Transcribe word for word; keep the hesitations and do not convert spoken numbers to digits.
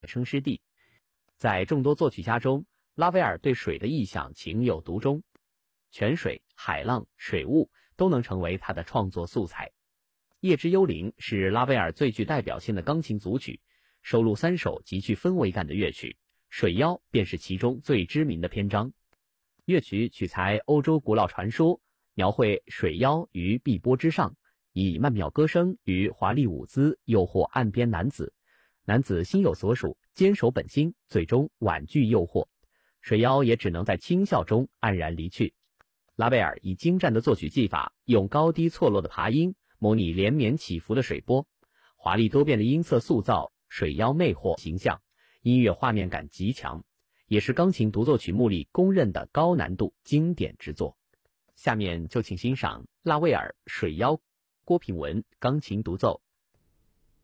称师弟。在众多作曲家中，拉威尔对水的意象情有独钟，泉水、海浪、水雾都能成为他的创作素材。夜之幽灵是拉威尔最具代表性的钢琴组曲，收录三首极具氛围感的乐曲，水妖便是其中最知名的篇章。乐曲取材欧洲古老传说，描绘水妖于碧波之上，以曼妙歌声与华丽舞姿诱惑岸边男子，男子心有所属，坚守本心，最终婉拒诱惑，水妖也只能在轻笑中黯然离去。拉威尔以精湛的作曲技法，用高低错落的爬音模拟连绵起伏的水波，华丽多变的音色塑造水妖魅惑形象，音乐画面感极强，也是钢琴独奏曲目里公认的高难度经典之作。下面就请欣赏拉威尔《水妖》，郭品文钢琴独奏。